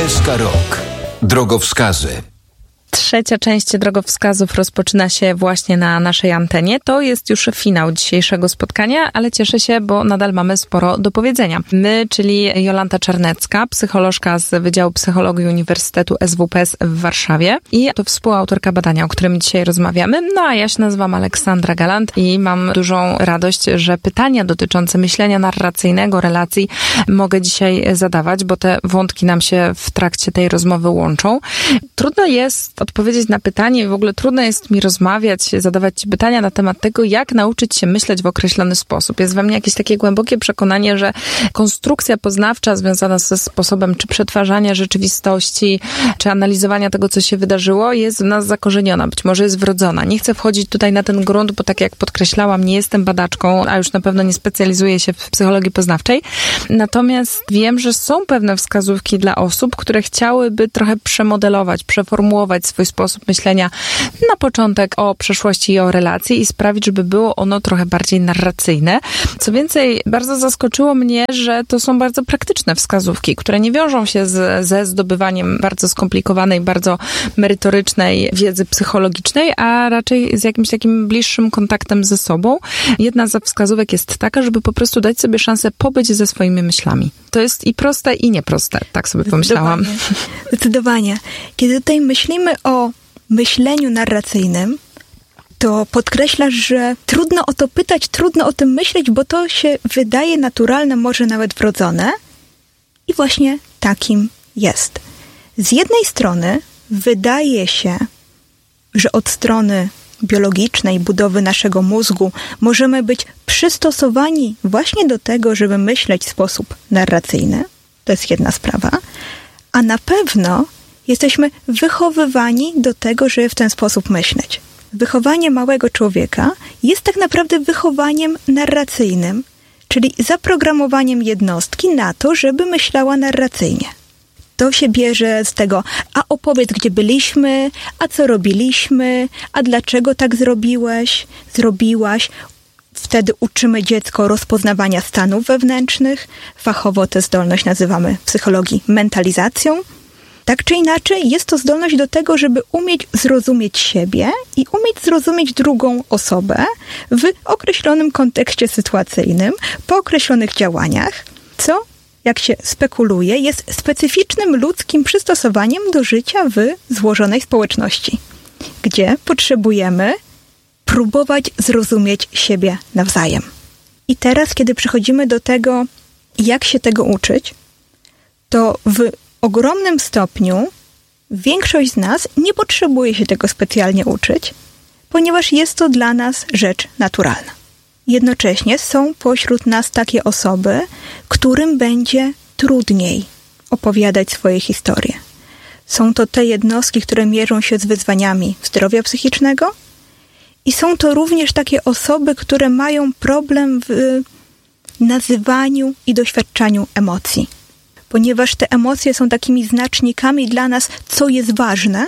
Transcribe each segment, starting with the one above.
SK Rok. Drogowskazy. Trzecia część drogowskazów rozpoczyna się właśnie na naszej antenie. To jest już finał dzisiejszego spotkania, ale cieszę się, bo nadal mamy sporo do powiedzenia. My, czyli Jolanta Czarnecka, psycholożka z Wydziału Psychologii Uniwersytetu SWPS w Warszawie i to współautorka badania, o którym dzisiaj rozmawiamy. No a ja się nazywam Aleksandra Galant i mam dużą radość, że pytania dotyczące myślenia narracyjnego, relacji mogę dzisiaj zadawać, bo te wątki nam się w trakcie tej rozmowy łączą. Trudno jest odpowiedzieć na pytanie, w ogóle trudno jest mi rozmawiać, zadawać ci pytania na temat tego, jak nauczyć się myśleć w określony sposób. Jest we mnie jakieś takie głębokie przekonanie, że konstrukcja poznawcza związana ze sposobem czy przetwarzania rzeczywistości, czy analizowania tego, co się wydarzyło, jest w nas zakorzeniona, być może jest wrodzona. Nie chcę wchodzić tutaj na ten grunt, bo tak jak podkreślałam, nie jestem badaczką, a już na pewno nie specjalizuję się w psychologii poznawczej. Natomiast wiem, że są pewne wskazówki dla osób, które chciałyby trochę przemodelować, przeformułować swój sposób myślenia na początek o przeszłości i o relacji i sprawić, żeby było ono trochę bardziej narracyjne. Co więcej, bardzo zaskoczyło mnie, że to są bardzo praktyczne wskazówki, które nie wiążą się ze zdobywaniem bardzo skomplikowanej, bardzo merytorycznej wiedzy psychologicznej, a raczej z jakimś takim bliższym kontaktem ze sobą. Jedna ze wskazówek jest taka, żeby po prostu dać sobie szansę pobyć ze swoimi myślami. To jest i proste, i nieproste. Tak sobie pomyślałam. Zdecydowanie. Kiedy tutaj myślimy o myśleniu narracyjnym, to podkreślasz, że trudno o to pytać, trudno o tym myśleć, bo to się wydaje naturalne, może nawet wrodzone. I właśnie takim jest. Z jednej strony wydaje się, że od strony biologicznej budowy naszego mózgu możemy być przystosowani właśnie do tego, żeby myśleć w sposób narracyjny. To jest jedna sprawa. A na pewno jesteśmy wychowywani do tego, żeby w ten sposób myśleć. Wychowanie małego człowieka jest tak naprawdę wychowaniem narracyjnym, czyli zaprogramowaniem jednostki na to, żeby myślała narracyjnie. To się bierze z tego, a opowiedz, gdzie byliśmy, a co robiliśmy, a dlaczego tak zrobiłaś. Wtedy uczymy dziecko rozpoznawania stanów wewnętrznych. Fachowo tę zdolność nazywamy w psychologii mentalizacją. Tak czy inaczej, jest to zdolność do tego, żeby umieć zrozumieć siebie i umieć zrozumieć drugą osobę w określonym kontekście sytuacyjnym, po określonych działaniach, co, jak się spekuluje, jest specyficznym ludzkim przystosowaniem do życia w złożonej społeczności, gdzie potrzebujemy próbować zrozumieć siebie nawzajem. I teraz, kiedy przechodzimy do tego, jak się tego uczyć, to w ogromnym stopniu większość z nas nie potrzebuje się tego specjalnie uczyć, ponieważ jest to dla nas rzecz naturalna. Jednocześnie są pośród nas takie osoby, którym będzie trudniej opowiadać swoje historie. Są to te jednostki, które mierzą się z wyzwaniami zdrowia psychicznego i są to również takie osoby, które mają problem w nazywaniu i doświadczaniu emocji. Ponieważ te emocje są takimi znacznikami dla nas, co jest ważne,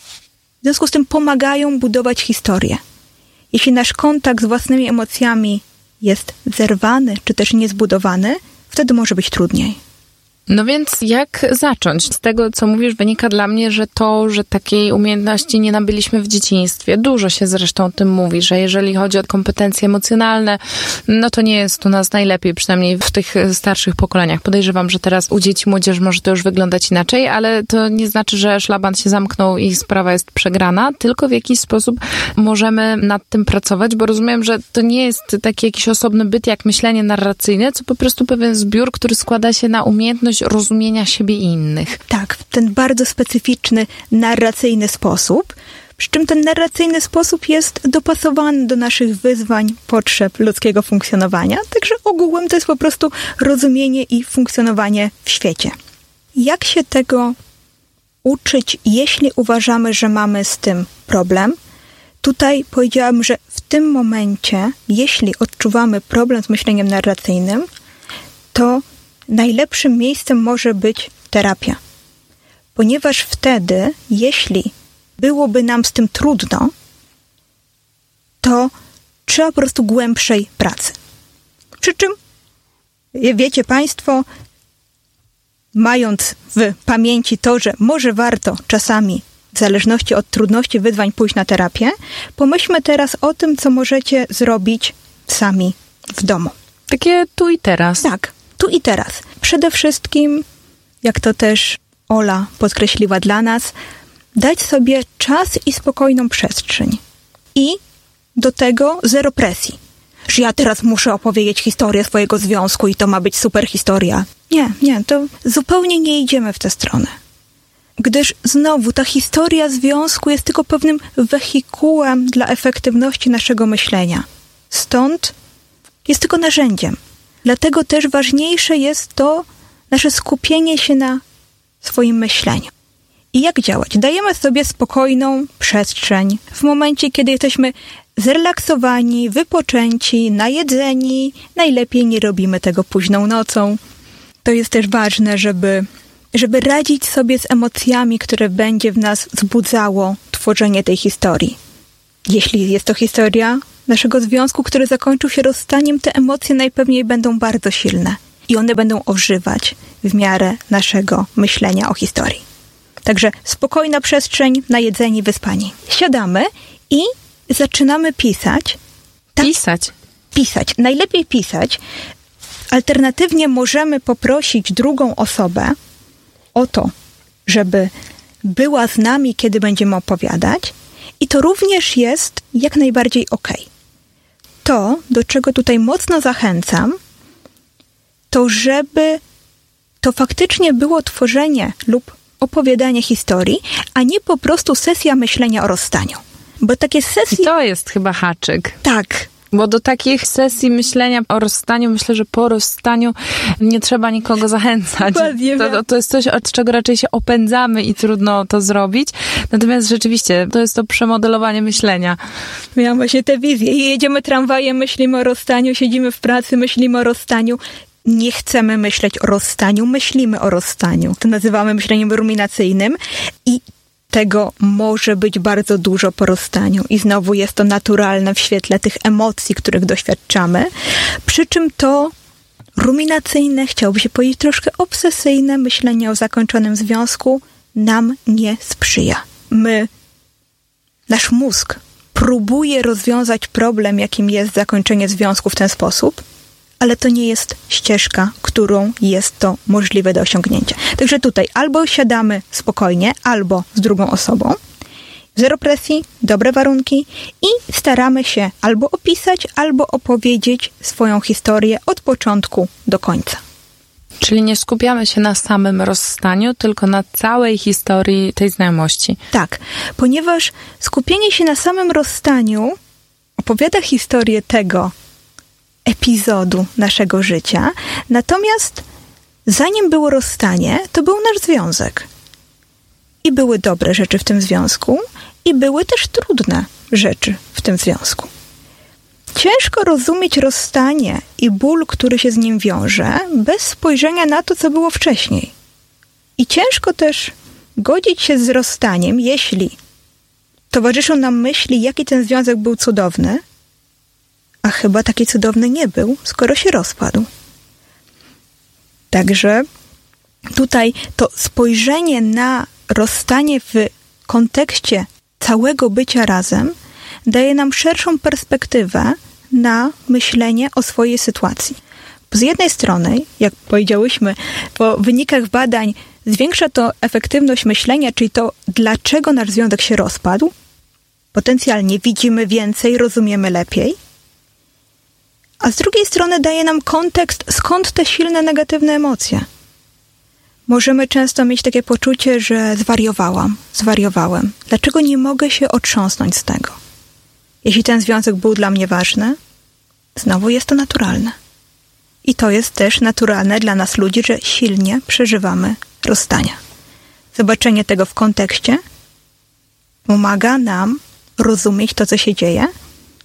w związku z tym pomagają budować historię. Jeśli nasz kontakt z własnymi emocjami jest zerwany, czy też niezbudowany, wtedy może być trudniej. No więc jak zacząć? Z tego, co mówisz, wynika dla mnie, że takiej umiejętności nie nabyliśmy w dzieciństwie. Dużo się zresztą o tym mówi, że jeżeli chodzi o kompetencje emocjonalne, no to nie jest u nas najlepiej, przynajmniej w tych starszych pokoleniach. Podejrzewam, że teraz u dzieci, młodzieży może to już wyglądać inaczej, ale to nie znaczy, że szlaban się zamknął i sprawa jest przegrana, tylko w jakiś sposób możemy nad tym pracować, bo rozumiem, że to nie jest taki jakiś osobny byt jak myślenie narracyjne, co po prostu pewien zbiór, który składa się na umiejętność rozumienia siebie i innych. Tak, w ten bardzo specyficzny, narracyjny sposób, przy czym ten narracyjny sposób jest dopasowany do naszych wyzwań, potrzeb ludzkiego funkcjonowania, także ogółem to jest po prostu rozumienie i funkcjonowanie w świecie. Jak się tego uczyć, jeśli uważamy, że mamy z tym problem? Tutaj powiedziałam, że w tym momencie, jeśli odczuwamy problem z myśleniem narracyjnym, to najlepszym miejscem może być terapia. Ponieważ wtedy, jeśli byłoby nam z tym trudno, to trzeba po prostu głębszej pracy. Przy czym, wiecie Państwo, mając w pamięci to, że może warto czasami, w zależności od trudności wyzwań, pójść na terapię, pomyślmy teraz o tym, co możecie zrobić sami w domu. Takie tu i teraz. Tak, tu i teraz. Przede wszystkim, jak to też Ola podkreśliła dla nas, dać sobie czas i spokojną przestrzeń. I do tego zero presji. Że ja teraz muszę opowiedzieć historię swojego związku i to ma być super historia. Nie, to zupełnie nie idziemy w tę stronę. Gdyż znowu ta historia związku jest tylko pewnym wehikułem dla efektywności naszego myślenia. Stąd jest tylko narzędziem. Dlatego też ważniejsze jest to nasze skupienie się na swoim myśleniu. I jak działać? Dajemy sobie spokojną przestrzeń w momencie, kiedy jesteśmy zrelaksowani, wypoczęci, najedzeni. Najlepiej nie robimy tego późną nocą. To jest też ważne, żeby radzić sobie z emocjami, które będzie w nas wzbudzało tworzenie tej historii. Jeśli jest to historia naszego związku, który zakończył się rozstaniem, te emocje najpewniej będą bardzo silne i one będą ożywać w miarę naszego myślenia o historii. Także spokojna przestrzeń, najedzeni, wyspani. Siadamy i zaczynamy pisać. Pisać. Najlepiej pisać. Alternatywnie możemy poprosić drugą osobę o to, żeby była z nami, kiedy będziemy opowiadać. I to również jest jak najbardziej okej. To, do czego tutaj mocno zachęcam, to żeby to faktycznie było tworzenie lub opowiadanie historii, a nie po prostu sesja myślenia o rozstaniu. Bo takie sesje... I to jest chyba haczyk. Tak. Bo do takich sesji myślenia o rozstaniu, myślę, że po rozstaniu nie trzeba nikogo zachęcać. To jest coś, od czego raczej się opędzamy i trudno to zrobić. Natomiast rzeczywiście to jest to przemodelowanie myślenia. Miałam właśnie tę wizję. Jedziemy tramwajem, myślimy o rozstaniu, siedzimy w pracy, myślimy o rozstaniu. Nie chcemy myśleć o rozstaniu, myślimy o rozstaniu. To nazywamy myśleniem ruminacyjnym i tego może być bardzo dużo po rozstaniu. I znowu jest to naturalne w świetle tych emocji, których doświadczamy. Przy czym to ruminacyjne, chciałoby się powiedzieć troszkę obsesyjne myślenie o zakończonym związku nam nie sprzyja. Nasz mózg próbuje rozwiązać problem, jakim jest zakończenie związku w ten sposób, ale to nie jest ścieżka, którą jest to możliwe do osiągnięcia. Także tutaj albo siadamy spokojnie, albo z drugą osobą, zero presji, dobre warunki i staramy się albo opisać, albo opowiedzieć swoją historię od początku do końca. Czyli nie skupiamy się na samym rozstaniu, tylko na całej historii tej znajomości. Tak, ponieważ skupienie się na samym rozstaniu opowiada historię tego epizodu naszego życia, natomiast zanim było rozstanie, to był nasz związek. I były dobre rzeczy w tym związku, i były też trudne rzeczy w tym związku. Ciężko rozumieć rozstanie i ból, który się z nim wiąże, bez spojrzenia na to, co było wcześniej. I ciężko też godzić się z rozstaniem, jeśli towarzyszą nam myśli, jaki ten związek był cudowny, a chyba taki cudowny nie był, skoro się rozpadł. Także tutaj to spojrzenie na rozstanie w kontekście całego bycia razem daje nam szerszą perspektywę na myślenie o swojej sytuacji. Z jednej strony, jak powiedziałyśmy, po wynikach badań zwiększa to efektywność myślenia, czyli to, dlaczego nasz związek się rozpadł. Potencjalnie widzimy więcej, rozumiemy lepiej. A z drugiej strony daje nam kontekst, skąd te silne negatywne emocje. Możemy często mieć takie poczucie, że zwariowałem. Dlaczego nie mogę się otrząsnąć z tego? Jeśli ten związek był dla mnie ważny, znowu jest to naturalne. I to jest też naturalne dla nas ludzi, że silnie przeżywamy rozstania. Zobaczenie tego w kontekście pomaga nam rozumieć to, co się dzieje,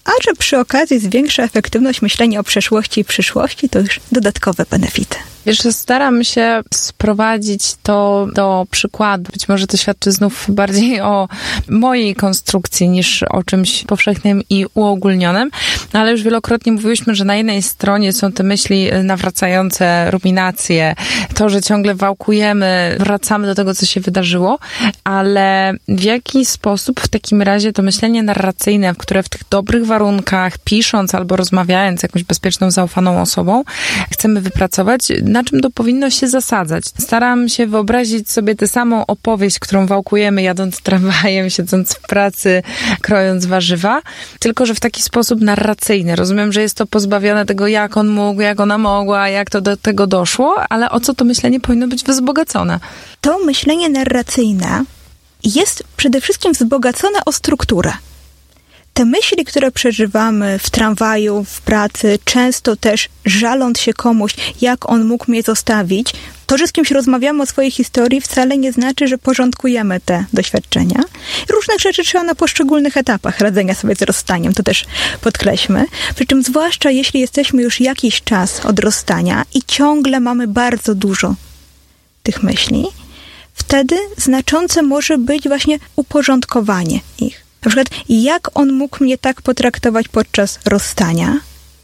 a że przy okazji zwiększa efektywność myślenia o przeszłości i przyszłości, to już dodatkowe benefity. Wiesz, staram się sprowadzić to do przykładu. Być może to świadczy znów bardziej o mojej konstrukcji niż o czymś powszechnym i uogólnionym, ale już wielokrotnie mówiłyśmy, że na jednej stronie są te myśli nawracające, ruminacje, to, że ciągle wałkujemy, wracamy do tego, co się wydarzyło, ale w jaki sposób w takim razie to myślenie narracyjne, które w tych dobrych warunkach, pisząc albo rozmawiając z jakąś bezpieczną, zaufaną osobą, chcemy wypracować, na czym to powinno się zasadzać. Staram się wyobrazić sobie tę samą opowieść, którą wałkujemy jadąc tramwajem, siedząc w pracy, krojąc warzywa, tylko że w taki sposób narracyjny. Rozumiem, że jest to pozbawione tego, jak on mógł, jak ona mogła, jak to do tego doszło, ale o co to myślenie powinno być wzbogacone? To myślenie narracyjne jest przede wszystkim wzbogacone o strukturę. Te myśli, które przeżywamy w tramwaju, w pracy, często też żaląc się komuś, jak on mógł mnie zostawić, to, że z kimś rozmawiamy o swojej historii, wcale nie znaczy, że porządkujemy te doświadczenia. Różnych rzeczy trzeba na poszczególnych etapach radzenia sobie z rozstaniem, to też podkreślmy. Przy czym zwłaszcza jeśli jesteśmy już jakiś czas od rozstania i ciągle mamy bardzo dużo tych myśli, wtedy znaczące może być właśnie uporządkowanie ich. Na przykład, jak on mógł mnie tak potraktować podczas rozstania,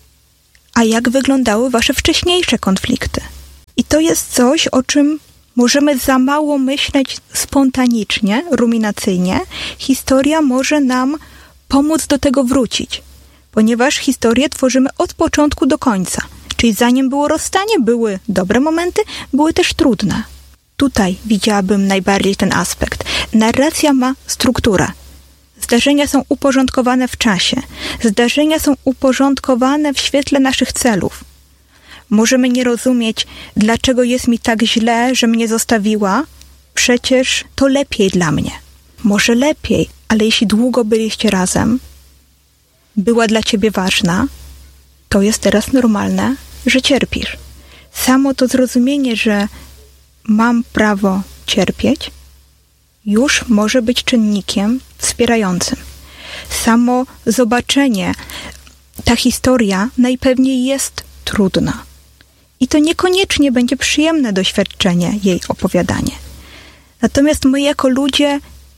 a jak wyglądały wasze wcześniejsze konflikty. I to jest coś, o czym możemy za mało myśleć spontanicznie, ruminacyjnie. Historia może nam pomóc do tego wrócić, ponieważ historię tworzymy od początku do końca. Czyli zanim było rozstanie, były dobre momenty, były też trudne. Tutaj widziałabym najbardziej ten aspekt. Narracja ma strukturę. Zdarzenia są uporządkowane w czasie. Zdarzenia są uporządkowane w świetle naszych celów. Możemy nie rozumieć, dlaczego jest mi tak źle, że mnie zostawiła. Przecież to lepiej dla mnie. Może lepiej, ale jeśli długo byliście razem, była dla ciebie ważna, to jest teraz normalne, że cierpisz. Samo to zrozumienie, że mam prawo cierpieć, już może być czynnikiem wspierającym. Samo zobaczenie, ta historia najpewniej jest trudna. I to niekoniecznie będzie przyjemne doświadczenie, jej opowiadanie. Natomiast my jako ludzie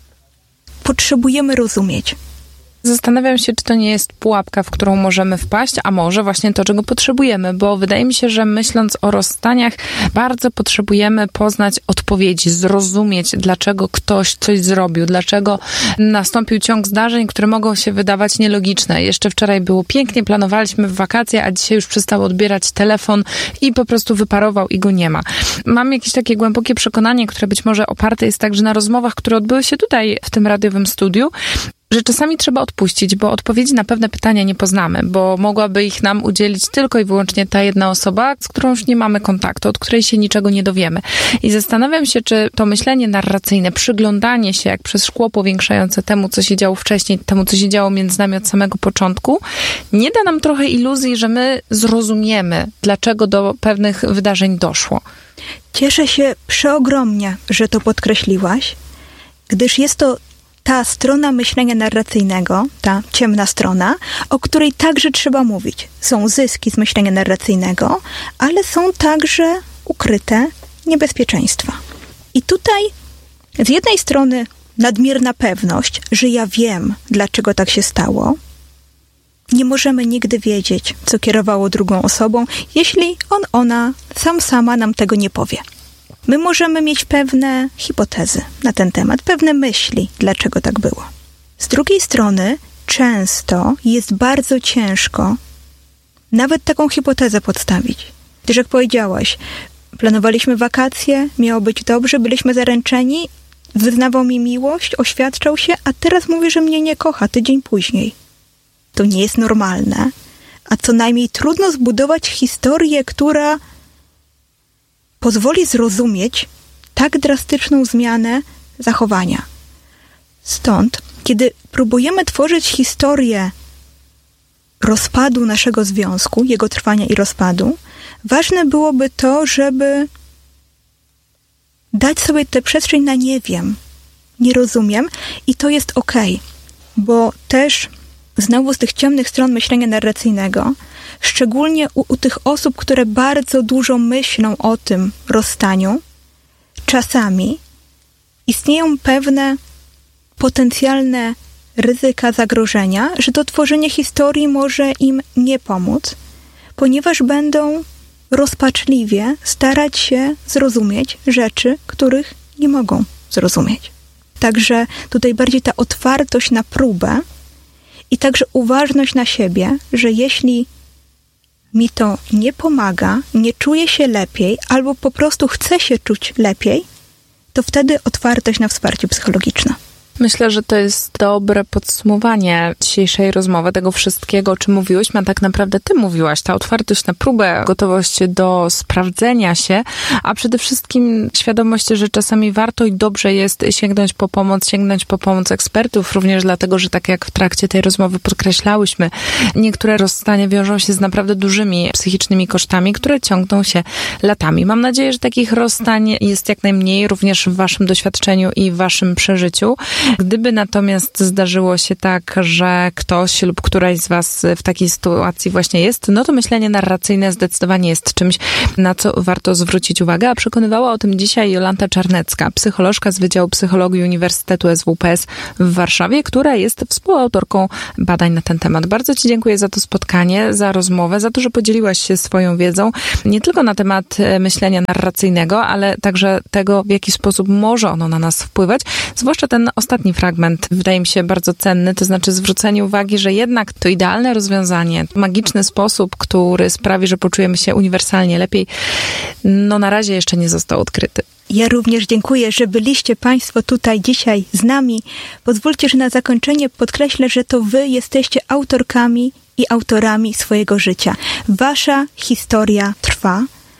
potrzebujemy rozumieć. Zastanawiam się, czy to nie jest pułapka, w którą możemy wpaść, a może właśnie to, czego potrzebujemy, bo wydaje mi się, że myśląc o rozstaniach, bardzo potrzebujemy poznać odpowiedzi, zrozumieć, dlaczego ktoś coś zrobił, dlaczego nastąpił ciąg zdarzeń, które mogą się wydawać nielogiczne. Jeszcze wczoraj było pięknie, planowaliśmy w wakacje, a dzisiaj już przestał odbierać telefon i po prostu wyparował i go nie ma. Mam jakieś takie głębokie przekonanie, które być może oparte jest także na rozmowach, które odbyły się tutaj w tym radiowym studiu, że czasami trzeba odpuścić, bo odpowiedzi na pewne pytania nie poznamy, bo mogłaby ich nam udzielić tylko i wyłącznie ta jedna osoba, z którą już nie mamy kontaktu, od której się niczego nie dowiemy. I zastanawiam się, czy to myślenie narracyjne, przyglądanie się jak przez szkło powiększające temu, co się działo wcześniej, temu, co się działo między nami od samego początku, nie da nam trochę iluzji, że my zrozumiemy, dlaczego do pewnych wydarzeń doszło. Cieszę się przeogromnie, że to podkreśliłaś, gdyż jest to ta strona myślenia narracyjnego, ta ciemna strona, o której także trzeba mówić. Są zyski z myślenia narracyjnego, ale są także ukryte niebezpieczeństwa. I tutaj z jednej strony nadmierna pewność, że ja wiem, dlaczego tak się stało. Nie możemy nigdy wiedzieć, co kierowało drugą osobą, jeśli ona sama nam tego nie powie. My możemy mieć pewne hipotezy na ten temat, pewne myśli, dlaczego tak było. Z drugiej strony, często jest bardzo ciężko nawet taką hipotezę podstawić. Gdyż jak powiedziałaś, planowaliśmy wakacje, miało być dobrze, byliśmy zaręczeni, wyznawał mi miłość, oświadczał się, a teraz mówi, że mnie nie kocha tydzień później. To nie jest normalne, a co najmniej trudno zbudować historię, która pozwoli zrozumieć tak drastyczną zmianę zachowania. Stąd, kiedy próbujemy tworzyć historię rozpadu naszego związku, jego trwania i rozpadu, ważne byłoby to, żeby dać sobie tę przestrzeń na nie wiem, nie rozumiem i to jest okej, bo też znowu z tych ciemnych stron myślenia narracyjnego, szczególnie u tych osób, które bardzo dużo myślą o tym rozstaniu, czasami istnieją pewne potencjalne ryzyka zagrożenia, że to tworzenie historii może im nie pomóc, ponieważ będą rozpaczliwie starać się zrozumieć rzeczy, których nie mogą zrozumieć. Także tutaj bardziej ta otwartość na próbę i także uważność na siebie, że jeśli mi to nie pomaga, nie czuję się lepiej albo po prostu chcę się czuć lepiej, to wtedy otwartość na wsparcie psychologiczne. Myślę, że to jest dobre podsumowanie dzisiejszej rozmowy, tego wszystkiego, o czym mówiłyśmy, a tak naprawdę ty mówiłaś. Ta otwartość na próbę, gotowość do sprawdzenia się, a przede wszystkim świadomość, że czasami warto i dobrze jest sięgnąć po pomoc ekspertów, również dlatego, że tak jak w trakcie tej rozmowy podkreślałyśmy, niektóre rozstania wiążą się z naprawdę dużymi psychicznymi kosztami, które ciągną się latami. Mam nadzieję, że takich rozstań jest jak najmniej, również w waszym doświadczeniu i w waszym przeżyciu. Gdyby natomiast zdarzyło się tak, że ktoś lub któraś z was w takiej sytuacji właśnie jest, no to myślenie narracyjne zdecydowanie jest czymś, na co warto zwrócić uwagę, a przekonywała o tym dzisiaj Jolanta Czarnecka, psycholożka z Wydziału Psychologii Uniwersytetu SWPS w Warszawie, która jest współautorką badań na ten temat. Bardzo ci dziękuję za to spotkanie, za rozmowę, za to, że podzieliłaś się swoją wiedzą, nie tylko na temat myślenia narracyjnego, ale także tego, w jaki sposób może ono na nas wpływać, zwłaszcza ten ostatni fragment wydaje mi się bardzo cenny, to znaczy zwrócenie uwagi, że jednak to idealne rozwiązanie, magiczny sposób, który sprawi, że poczujemy się uniwersalnie lepiej, no na razie jeszcze nie został odkryty. Ja również dziękuję, że byliście Państwo tutaj dzisiaj z nami. Pozwólcie, że na zakończenie podkreślę, że to Wy jesteście autorkami i autorami swojego życia. Wasza historia trwa,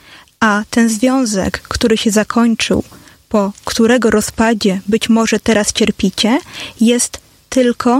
a ten związek, który się zakończył, po którego rozpadzie być może teraz cierpicie, jest tylko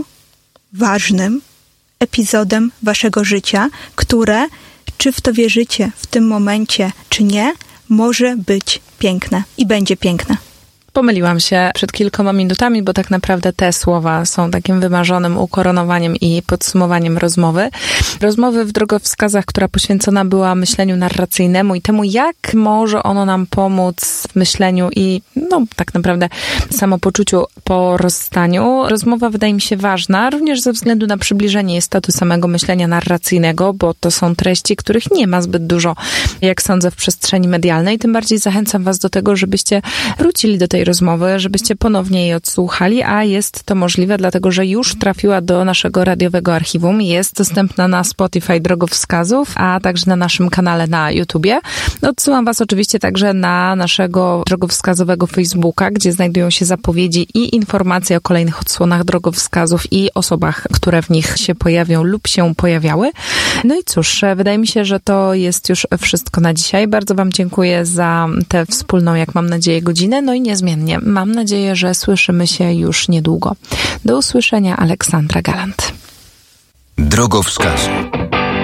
ważnym epizodem waszego życia, które, czy w to wierzycie w tym momencie, czy nie, może być piękne i będzie piękne. Pomyliłam się przed kilkoma minutami, bo tak naprawdę te słowa są takim wymarzonym ukoronowaniem i podsumowaniem rozmowy. Rozmowy w drogowskazach, która poświęcona była myśleniu narracyjnemu i temu, jak może ono nam pomóc w myśleniu i tak naprawdę samopoczuciu po rozstaniu. Rozmowa wydaje mi się ważna, również ze względu na przybliżenie istoty samego myślenia narracyjnego, bo to są treści, których nie ma zbyt dużo, jak sądzę, w przestrzeni medialnej. Tym bardziej zachęcam was do tego, żebyście wrócili do tej rozmowy, żebyście ponownie jej odsłuchali, a jest to możliwe, dlatego że już trafiła do naszego radiowego archiwum. Jest dostępna na Spotify Drogowskazów, a także na naszym kanale na YouTubie. Odsyłam was oczywiście także na naszego drogowskazowego Facebooka, gdzie znajdują się zapowiedzi i informacje o kolejnych odsłonach drogowskazów i osobach, które w nich się pojawią lub się pojawiały. No i cóż, wydaje mi się, że to jest już wszystko na dzisiaj. Bardzo wam dziękuję za tę wspólną, jak mam nadzieję, godzinę. No i niezmiennie mam nadzieję, że słyszymy się już niedługo. Do usłyszenia, Aleksandra Galant. Drogowskazy.